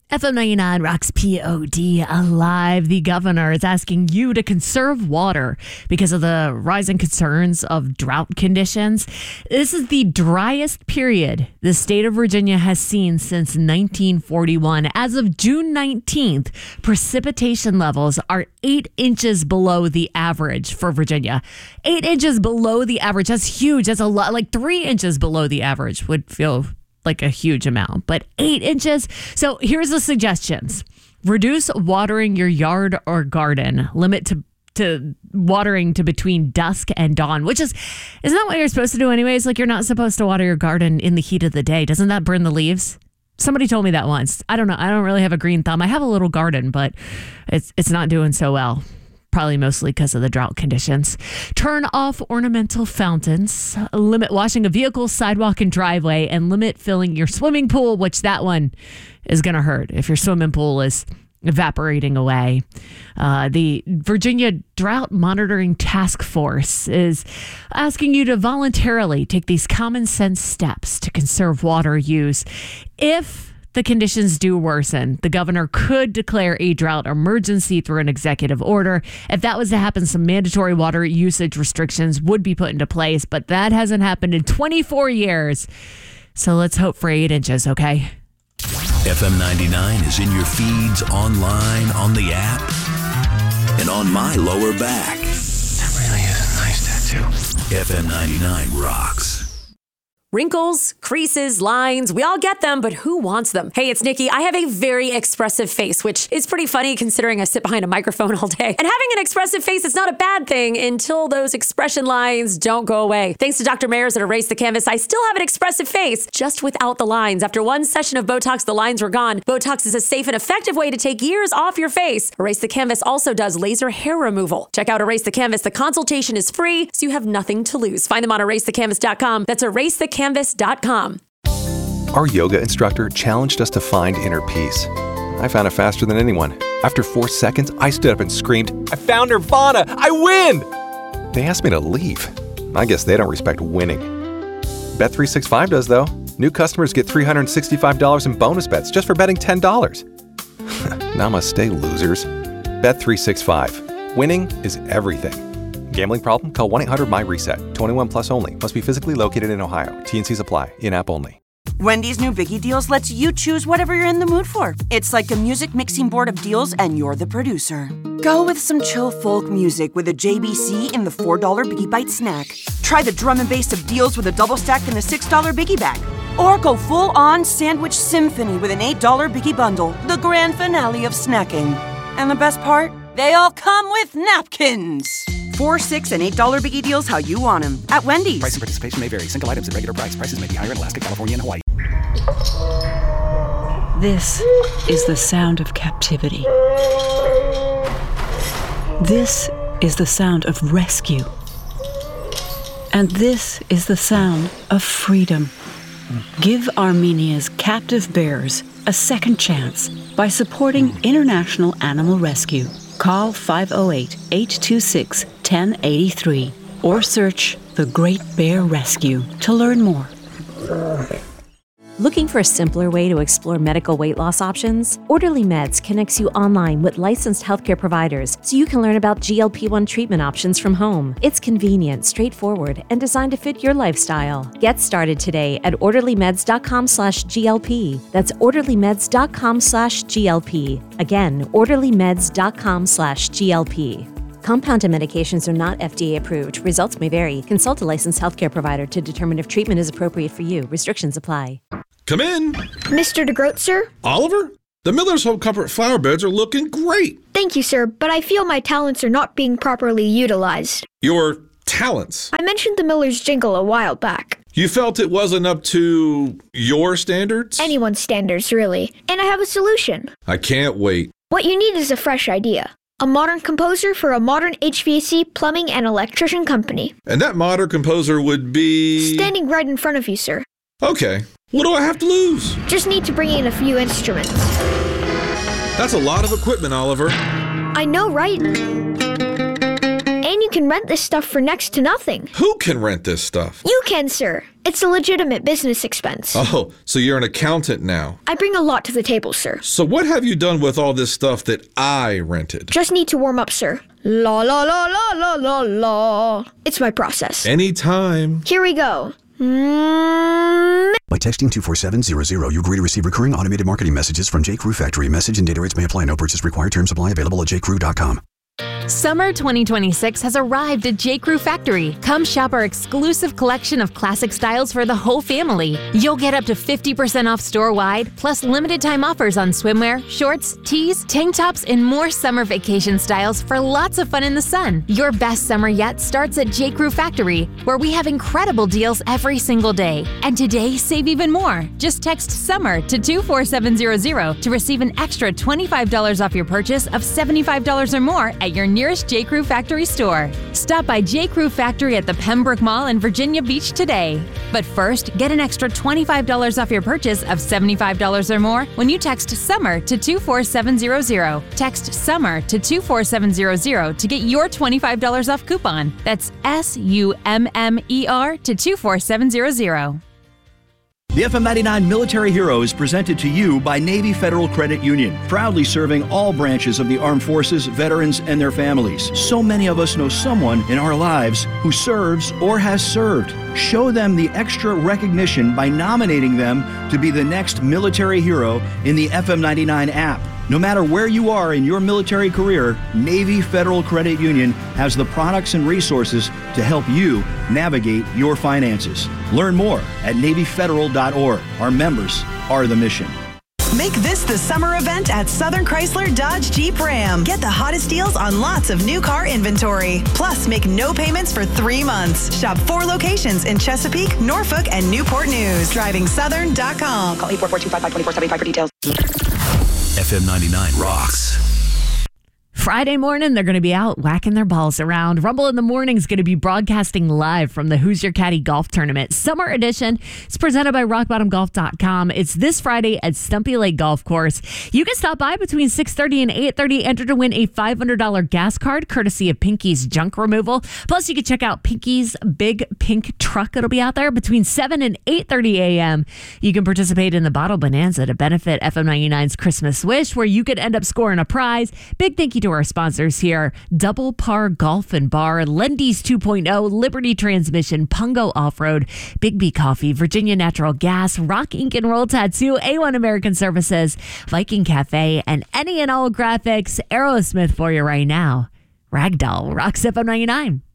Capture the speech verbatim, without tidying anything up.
F M ninety-nine rocks P O D alive. The governor is asking you to conserve water because of the rising concerns of drought conditions. This is the driest period the state of Virginia has seen since nineteen forty-one. As of June nineteenth, precipitation levels are eight inches below the average for Virginia. Eight inches below the average. That's huge. That's a lot. Like three inches below the average would feel like a huge amount, but eight inches. So here's the suggestions. Reduce watering your yard or garden. Limit to to watering to between dusk and dawn, which is, isn't that what you're supposed to do anyways? Like, you're not supposed to water your garden in the heat of the day. Doesn't that burn the leaves? Somebody told me that once. I don't know. I don't really have a green thumb. I have a little garden, but it's it's not doing so well. Probably mostly because of the drought conditions. Turn off ornamental fountains. Limit washing a vehicle, sidewalk, and driveway. And limit filling your swimming pool, which that one is going to hurt if your swimming pool is evaporating away. Uh, the Virginia Drought Monitoring Task Force is asking you to voluntarily take these common sense steps to conserve water use. If the conditions do worsen, the governor could declare a drought emergency through an executive order. If that was to happen, some mandatory water usage restrictions would be put into place, but that hasn't happened in twenty-four years. So let's hope for eight inches, okay? F M ninety-nine is in your feeds, online, on the app, and on my lower back. That really is a nice tattoo. F M ninety-nine rocks. Wrinkles, creases, lines, we all get them, but who wants them? Hey, it's Nikki. I have a very expressive face, which is pretty funny considering I sit behind a microphone all day. And having an expressive face is not a bad thing until those expression lines don't go away. Thanks to Doctor Mayers at Erase the Canvas, I still have an expressive face, just without the lines. After one session of Botox, the lines were gone. Botox is a safe and effective way to take years off your face. Erase the Canvas also does laser hair removal. Check out Erase the Canvas. The consultation is free, so you have nothing to lose. Find them on erase the canvas dot com. That's erase the canvas dot com. Our yoga instructor challenged us to find inner peace. I found it faster than anyone. After four seconds, I stood up and screamed, "I found Nirvana! I win!" They asked me to leave. I guess they don't respect winning. Bet three sixty-five does, though. New customers get three hundred sixty-five dollars in bonus bets just for betting ten dollars. Namaste, losers. Bet three sixty-five. Winning is everything. Gambling problem? Call one eight hundred M Y reset. twenty-one plus only. Must be physically located in Ohio. T and Cs apply. In-app only. Wendy's new Biggie Deals lets you choose whatever you're in the mood for. It's like a music mixing board of deals, and you're the producer. Go with some chill folk music with a J B C in the four dollar Biggie Bite snack. Try the drum and bass of deals with a double stack in the six dollar Biggie Bag. Or go full-on sandwich symphony with an eight dollar Biggie Bundle, the grand finale of snacking. And the best part? They all come with napkins. Four, six, and eight dollar Biggie Deals how you want them at Wendy's. Price and participation may vary. Single items at regular price. Prices may be higher in Alaska, California, and Hawaii. This is the sound of captivity. This is the sound of rescue. And this is the sound of freedom. Give Armenia's captive bears a second chance by supporting International Animal Rescue. Call five oh eight, eight two six, one oh eight three or search The Great Bear Rescue to learn more. Looking for a simpler way to explore medical weight loss options? Orderly Meds connects you online with licensed healthcare providers so you can learn about G L P one treatment options from home. It's convenient, straightforward, and designed to fit your lifestyle. Get started today at orderlymeds.com slash GLP. That's orderlymeds.com slash GLP. Again, orderlymeds.com slash GLP. Compounded medications are not F D A approved. Results may vary. Consult a licensed healthcare provider to determine if treatment is appropriate for you. Restrictions apply. Come in. Mister DeGroat, sir? Oliver? The Miller's Hope Comfort flower beds are looking great. Thank you, sir, but I feel my talents are not being properly utilized. Your talents? I mentioned the Miller's jingle a while back. You felt it wasn't up to your standards? Anyone's standards, really. And I have a solution. I can't wait. What you need is a fresh idea. A modern composer for a modern H V A C, plumbing, and electrician company. And that modern composer would be... Standing right in front of you, sir. Okay. What do I have to lose? Just need to bring in a few instruments. That's a lot of equipment, Oliver. I know, right? And you can rent this stuff for next to nothing. Who can rent this stuff? You can, sir. It's a legitimate business expense. Oh, so you're an accountant now. I bring a lot to the table, sir. So what have you done with all this stuff that I rented? Just need to warm up, sir. La la la la la la la. It's my process. Anytime. Here we go. Mm. By texting two four seven hundred, you agree to receive recurring automated marketing messages from J. Crew Factory. Message and data rates may apply. No purchase required. Terms apply. Available at j crew dot com. Summer twenty twenty-six has arrived at J. Crew Factory. Come shop our exclusive collection of classic styles for the whole family. You'll get up to fifty percent off store-wide, plus limited time offers on swimwear, shorts, tees, tank tops, and more summer vacation styles for lots of fun in the sun. Your best summer yet starts at J. Crew Factory, where we have incredible deals every single day. And today, save even more. Just text SUMMER to two four seven hundred to receive an extra twenty-five dollars off your purchase of seventy-five dollars or more at your nearest J. Crew Factory store. Stop by J. Crew Factory at the Pembroke Mall in Virginia Beach today. But first, get an extra twenty-five dollars off your purchase of seventy-five dollars or more when you text SUMMER to two four seven hundred. Text SUMMER to two four seven hundred to get your twenty-five dollars off coupon. That's S U M M E R to two four seven hundred. The F M ninety-nine Military Hero is presented to you by Navy Federal Credit Union, proudly serving all branches of the armed forces, veterans, and their families. So many of us know someone in our lives who serves or has served. Show them the extra recognition by nominating them to be the next military hero in the F M ninety-nine app. No matter where you are in your military career, Navy Federal Credit Union has the products and resources to help you navigate your finances. Learn more at navy federal dot org. Our members are the mission. Make this the summer event at Southern Chrysler Dodge Jeep Ram. Get the hottest deals on lots of new car inventory. Plus, make no payments for three months. Shop four locations in Chesapeake, Norfolk, and Newport News. driving southern dot com. Call eight four four, two five five, two four seven five for details. F M ninety-nine rocks. Friday morning, they're going to be out whacking their balls around. Rumble in the Morning is going to be broadcasting live from the Who's Your Caddy Golf Tournament Summer Edition. It's presented by rock bottom golf dot com. It's this Friday at Stumpy Lake Golf Course. You can stop by between six thirty and eight thirty. Enter to win a five hundred dollars gas card courtesy of Pinky's Junk Removal. Plus, you can check out Pinky's Big Pink Truck. It'll be out there between seven and eight thirty a.m. You can participate in the Bottle Bonanza to benefit F M ninety-nine's Christmas Wish, where you could end up scoring a prize. Big thank you to our sponsors here: Double Par Golf and Bar, Lendy's two point oh, Liberty Transmission, Pungo Off-Road, Big B Coffee, Virginia Natural Gas, Rock Ink and Roll Tattoo, A one American Services, Viking Cafe, and any and all graphics. Aerosmith for you right now. Ragdoll rocks F M ninety-nine.